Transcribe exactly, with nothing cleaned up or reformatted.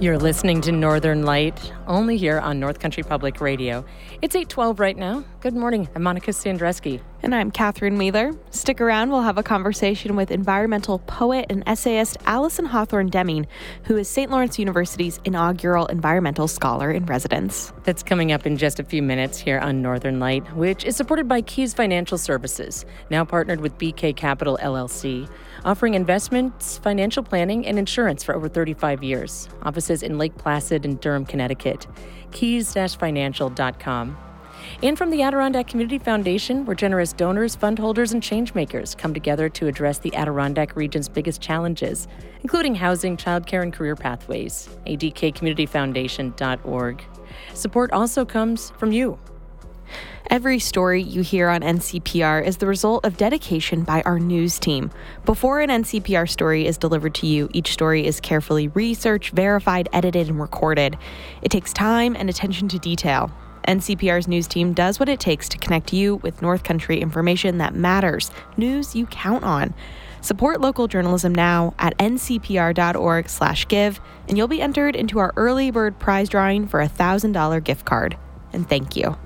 You're listening to Northern Light, only here on North Country Public Radio. It's eight twelve right now. Good morning. I'm Monica Sandreski. And I'm Catherine Wheeler. Stick around. We'll have a conversation with environmental poet and essayist Allison Hawthorne Deming, who is Saint Lawrence University's inaugural environmental scholar in residence. That's coming up in just a few minutes here on Northern Light, which is supported by Keys Financial Services, now partnered with B K Capital L L C, offering investments, financial planning, and insurance for over thirty-five years. Offices in Lake Placid and Durham, Connecticut. keys financial dot com. And from the Adirondack Community Foundation, where generous donors, fund holders, and changemakers come together to address the Adirondack region's biggest challenges, including housing, childcare, and career pathways. A D K community foundation dot org. Support also comes from you. Every story you hear on N C P R is the result of dedication by our news team. Before an N C P R story is delivered to you, each story is carefully researched, verified, edited, and recorded. It takes time and attention to detail. N C P R's news team does what it takes to connect you with North Country information that matters, news you count on. Support local journalism now at N C P R dot org slash give, and you'll be entered into our early bird prize drawing for a one thousand dollars gift card. And thank you.